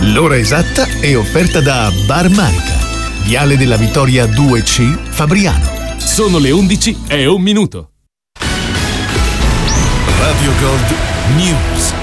L'ora esatta è offerta da Bar Manica, Viale della Vittoria 2C, Fabriano. Sono le 11:01. Radio Gold News.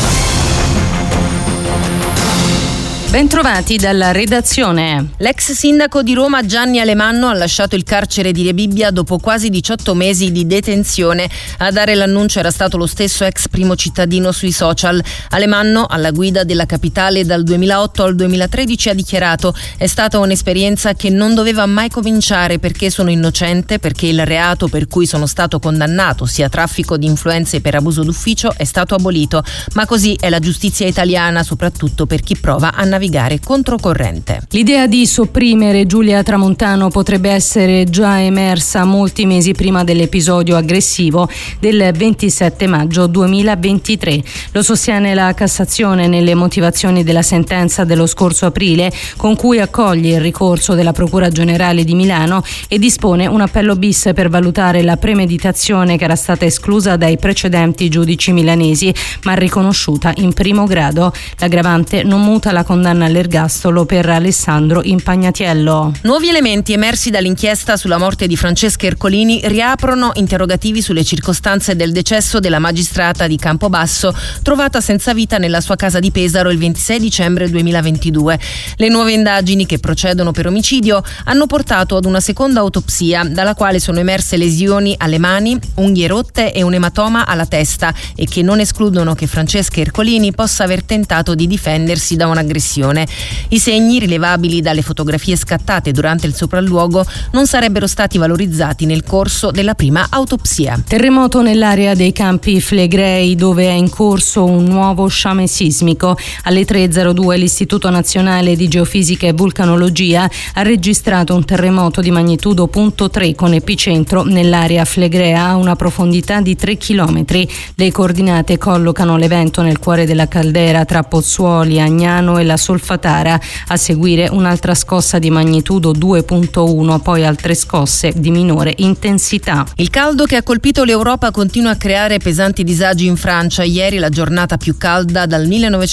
Bentrovati dalla redazione. L'ex sindaco di Roma Gianni Alemanno ha lasciato il carcere di Rebibbia dopo quasi 18 mesi di detenzione. A dare l'annuncio era stato lo stesso ex primo cittadino sui social. Alemanno, alla guida della capitale dal 2008 al 2013, ha dichiarato: è stata un'esperienza che non doveva mai cominciare perché sono innocente, perché il reato per cui sono stato condannato, sia traffico di influenze per abuso d'ufficio, è stato abolito. Ma così è la giustizia italiana, soprattutto per chi prova a navigare controcorrente. L'idea di sopprimere Giulia Tramontano potrebbe essere già emersa molti mesi prima dell'episodio aggressivo del 27 maggio 2023. Lo sostiene la Cassazione nelle motivazioni della sentenza dello scorso aprile, con cui accoglie il ricorso della Procura Generale di Milano e dispone un appello bis per valutare la premeditazione che era stata esclusa dai precedenti giudici milanesi, ma riconosciuta in primo grado. L'aggravante non muta la condanna all'ergastolo per Alessandro Impagnatiello. Nuovi elementi emersi dall'inchiesta sulla morte di Francesca Ercolini riaprono interrogativi sulle circostanze del decesso della magistrata di Campobasso, trovata senza vita nella sua casa di Pesaro il 26 dicembre 2022. Le nuove indagini, che procedono per omicidio, hanno portato ad una seconda autopsia, dalla quale sono emerse lesioni alle mani, unghie rotte e un ematoma alla testa, e che non escludono che Francesca Ercolini possa aver tentato di difendersi da un'aggressione. I segni rilevabili dalle fotografie scattate durante il sopralluogo non sarebbero stati valorizzati nel corso della prima autopsia. Terremoto nell'area dei Campi Flegrei, dove è in corso un nuovo sciame sismico. Alle 3:02 l'Istituto Nazionale di Geofisica e Vulcanologia ha registrato un terremoto di magnitudo 0.3 con epicentro nell'area flegrea a una profondità di 3 chilometri. Le coordinate collocano l'evento nel cuore della caldera tra Pozzuoli, Agnano e la Solfatara. A seguire un'altra scossa di magnitudo 2.1, poi altre scosse di minore intensità. Il caldo che ha colpito l'Europa continua a creare pesanti disagi in Francia. Ieri la giornata più calda dal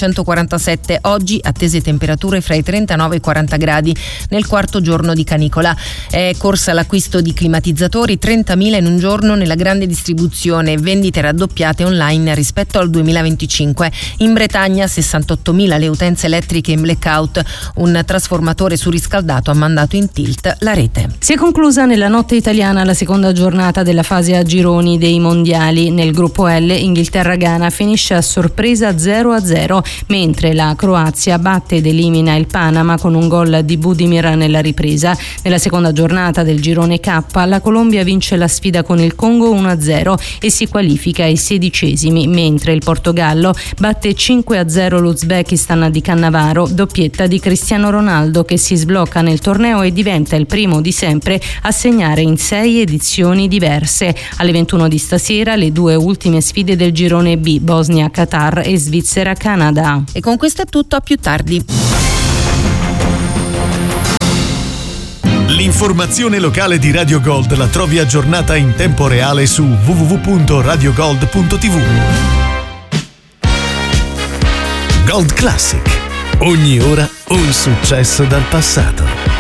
1947, oggi attese temperature fra i 39 e i 40 gradi nel quarto giorno di canicola. È corsa l'acquisto di climatizzatori, 30.000 in un giorno nella grande distribuzione, vendite raddoppiate online rispetto al 2025. In Bretagna 68.000 le utenze elettriche in blackout. Un trasformatore surriscaldato ha mandato in tilt la rete. Si è conclusa nella notte italiana la seconda giornata della fase a gironi dei mondiali. Nel gruppo L Inghilterra-Ghana finisce a sorpresa 0-0, mentre la Croazia batte ed elimina il Panama con un gol di Budimir nella ripresa. Nella seconda giornata del girone K la Colombia vince la sfida con il Congo 1-0 e si qualifica ai 16esimi, mentre il Portogallo batte 5-0 l'Uzbekistan di Cannavaro, doppietta di Cristiano Ronaldo, che si sblocca nel torneo e diventa il primo di sempre a segnare in 6 edizioni diverse. Alle 21 di stasera le due ultime sfide del girone B, Bosnia-Qatar e Svizzera-Canada. E con questo è tutto, a più tardi. L'informazione locale di Radio Gold la trovi aggiornata in tempo reale su www.radiogold.tv. Gold Classic. Ogni ora un successo dal passato.